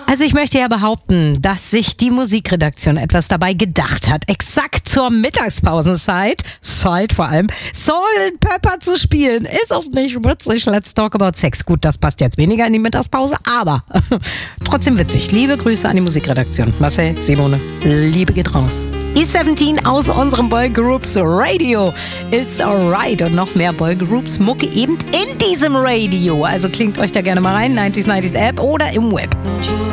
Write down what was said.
Also ich möchte ja behaupten, dass sich die Musikredaktion etwas dabei gedacht hat, exakt zur Mittagspausenzeit, vor allem, Salt Pepper zu spielen. Ist auch nicht witzig. Let's talk about sex. Gut, das passt jetzt weniger in die Mittagspause, aber trotzdem witzig. Liebe Grüße an die Musikredaktion. Marcel, Simone, Liebe geht raus. E17 aus unserem Boygroups Radio. It's alright. Und noch mehr Boygroups Mucke eben in diesem Radio. Also klingt euch da gerne mal rein. 90s App oder im Web.